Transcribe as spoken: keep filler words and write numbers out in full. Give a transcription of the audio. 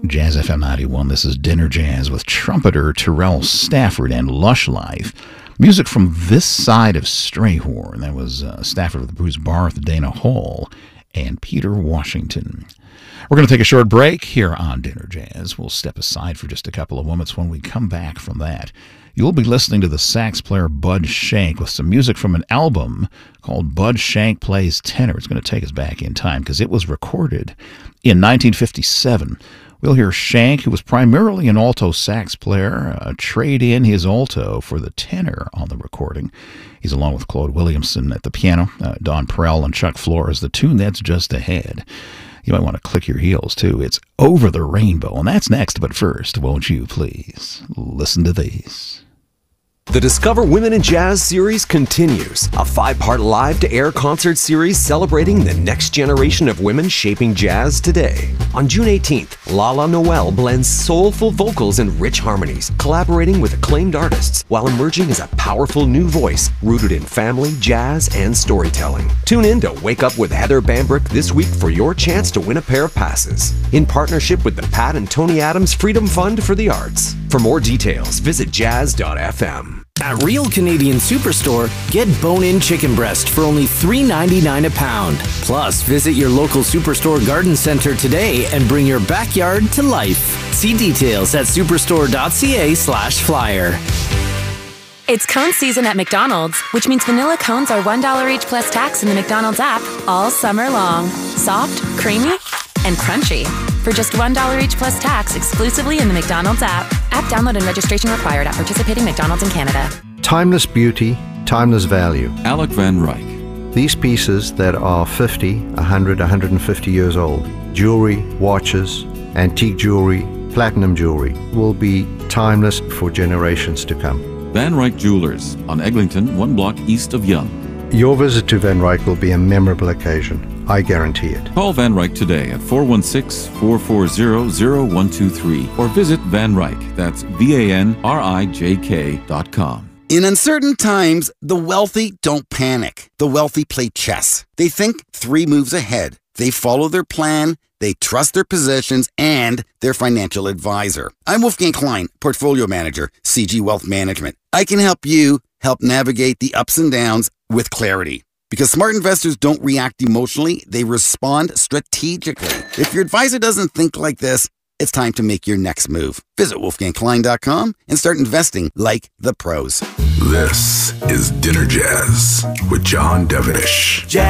Jazz F M ninety-one. This is Dinner Jazz with trumpeter Terrell Stafford and Lush Life. Music from this side of Strayhorn. That was uh, Stafford with Bruce Barth, Dana Hall, and Peter Washington. We're going to take a short break here on Dinner Jazz. We'll step aside for just a couple of moments. When we come back from that, you'll be listening to the sax player Bud Shank with some music from an album called Bud Shank Plays Tenor. It's going to take us back in time because it was recorded in nineteen fifty-seven. We'll hear Shank, who was primarily an alto sax player, uh, trade in his alto for the tenor on the recording. He's along with Claude Williamson at the piano, uh, Don Prell and Chuck Flores. The tune that's just ahead, you might want to click your heels, too. It's Over the Rainbow, and that's next. But first, won't you please listen to these? The Discover Women in Jazz series continues, a five-part live-to-air concert series celebrating the next generation of women shaping jazz today. On June eighteenth, Lala Noel blends soulful vocals and rich harmonies, collaborating with acclaimed artists while emerging as a powerful new voice rooted in family, jazz, and storytelling. Tune in to Wake Up with Heather Bambrick this week for your chance to win a pair of passes, in partnership with the Pat and Tony Adams Freedom Fund for the Arts. For more details, visit jazz dot f m. At Real Canadian Superstore, get bone-in chicken breast for only three ninety-nine a pound. Plus, visit your local Superstore garden center today and bring your backyard to life. See details at superstore.ca slash flyer. It's cone season at McDonald's, which means vanilla cones are one dollar each plus tax in the McDonald's app all summer long. Soft, creamy, and crunchy. For just one dollar each plus tax exclusively in the McDonald's app. App download and registration required at participating McDonald's in Canada. Timeless beauty, timeless value. Alec Van Ryck. These pieces that are fifty, one hundred, one hundred fifty years old, jewelry, watches, antique jewelry, platinum jewelry, will be timeless for generations to come. Van Ryck Jewelers on Eglinton, one block east of Yonge. Your visit to Van Ryck will be a memorable occasion. I guarantee it. Call Van Ryck today at four one six, four four zero, zero one two three or visit Van Ryck, that's V A N R I J K dot com. In uncertain times, the wealthy don't panic. The wealthy play chess. They think three moves ahead. They follow their plan, they trust their positions, and their financial advisor. I'm Wolfgang Klein, Portfolio Manager, C G Wealth Management. I can help you help navigate the ups and downs with clarity. Because smart investors don't react emotionally, they respond strategically. If your advisor doesn't think like this, it's time to make your next move. Visit wolfgang klein dot com and start investing like the pros. This is Dinner Jazz with John Devenish. Jazz.